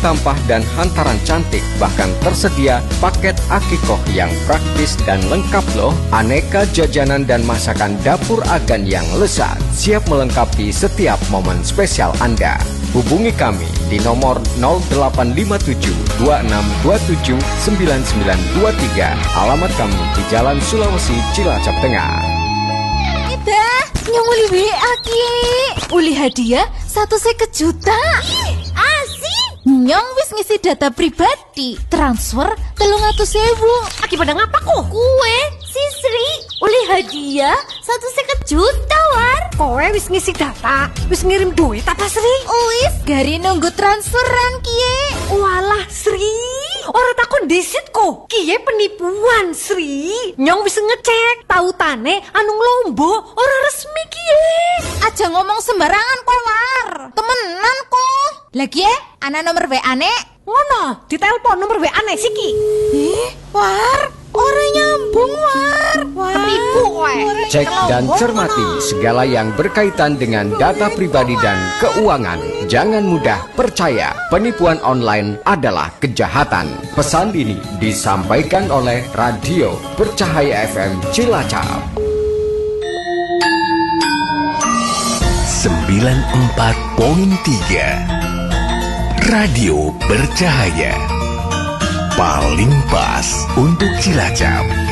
tampah dan hantaran cantik. Bahkan tersedia paket akikoh yang praktis dan lengkap loh. Aneka jajanan dan masakan dapur Agan yang lezat siap melengkapi setiap momen spesial Anda. Hubungi kami di nomor 0857 2627 9923. Alamat kami di Jalan Sulawesi, Cilacap Tengah. Dah, nyong uli WA ki. Uli hadiah 150 juta. Asik. Nyong wis ngisi data pribadi, transfer 300.000. Akibat ngapa kok? Kue, si Sri, uli hadiah 150 juta war. Kowe wis ngisi data, wis ngirim duit apa Sri? Wis, gari nunggu transferan kie. Walah Sri, orang takon disit kok. Kie penipuan Sri. Nyong wis ngecek, tautane anu Lombok orang resmi kie. Aja ngomong sembarangan kok war. Temenan kok. Lagi ana nomor WA-ne. Ngono, ditelepon nomor WA-ne siki. War, orang nyambung war. Penipu kowe. Cek dan cermati segala yang berkaitan dengan data pribadi dan keuangan. Jangan mudah percaya, penipuan online adalah kejahatan. Pesan ini disampaikan oleh Radio Bercahaya FM Cilacap. 94.3 Radio Bercahaya, paling pas untuk Cilacap.